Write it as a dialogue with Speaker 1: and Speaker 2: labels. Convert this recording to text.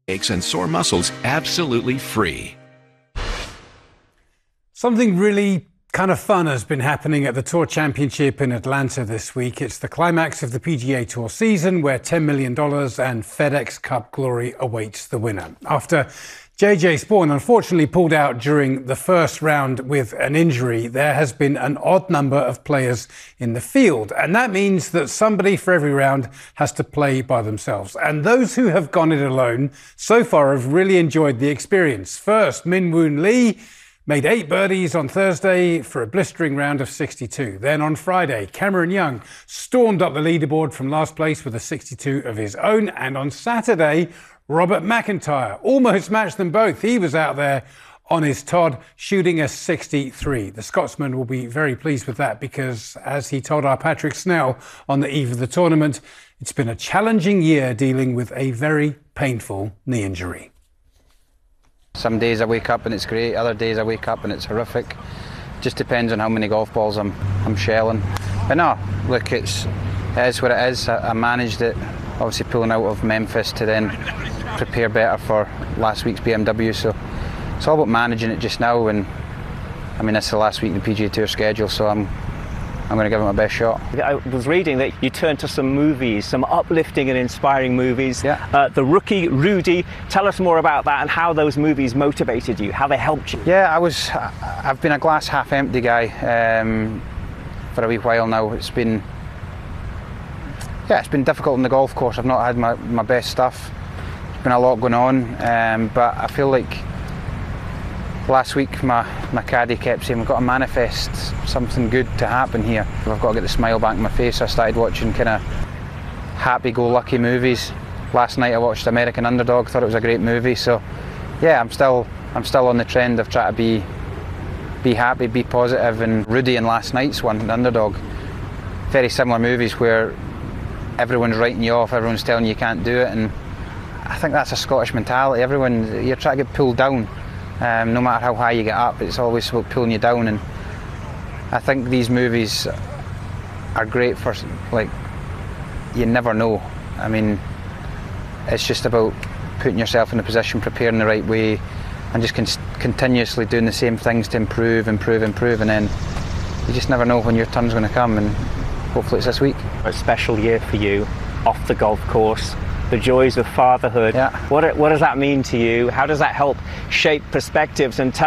Speaker 1: aches and sore muscles absolutely free.
Speaker 2: Something really kind of fun has been happening at the Tour Championship in Atlanta this week. It's the climax of the PGA Tour season, where $10 million and FedEx Cup glory awaits the winner. After JJ Spaun unfortunately pulled out during the first round with an injury, there has been an odd number of players in the field. And that means that somebody for every round has to play by themselves. And those who have gone it alone so far have really enjoyed the experience. First, Min Woon Lee made 8 birdies on Thursday for a blistering round of 62. Then on Friday, Cameron Young stormed up the leaderboard from last place with a 62 of his own. And on Saturday, Robert McIntyre almost matched them both. He was out there on his Todd shooting a 63. The Scotsman will be very pleased with that because, as he told our Patrick Snell on the eve of the tournament, it's been a challenging year dealing with a very painful knee injury.
Speaker 3: Some days I wake up and it's great, other days I wake up and it's horrific. Just depends on how many golf balls I'm shelling. But no, look, it is what it is. I managed it, obviously pulling out of Memphis to then prepare better for last week's BMW. So it's all about managing it just now. And I mean, this is the last week in the PGA Tour schedule, so I'm going to give it my best shot.
Speaker 4: I was reading that you turned to some movies, some uplifting and inspiring movies.
Speaker 3: Yeah.
Speaker 4: The Rookie, Rudy. Tell us more about that and how those movies motivated you, how they helped you.
Speaker 3: Yeah, I've been a glass half empty guy for a wee while now. It's been difficult on the golf course. I've not had my best stuff. There's been a lot going on, but I feel like last week my caddy kept saying we've got to manifest something good to happen here. I've got to get the smile back in my face. I started watching kind of happy-go-lucky movies. Last night I watched American Underdog, thought it was a great movie. So yeah, I'm still on the trend of trying to be happy, be positive. And Rudy in last night's one, Underdog, very similar movies where everyone's writing you off, everyone's telling you can't do it, and I think that's a Scottish mentality. You're trying to get pulled down. No matter how high you get up, it's always about pulling you down. And I think these movies are great for, like, you never know. I mean, it's just about putting yourself in a position, preparing the right way, and just continuously doing the same things to improve, and then you just never know when your turn's going to come, and hopefully it's this week.
Speaker 4: A special year for you off the golf course. The joys of fatherhood.
Speaker 3: Yeah.
Speaker 4: What does that mean to you? How does that help shape perspectives? And tell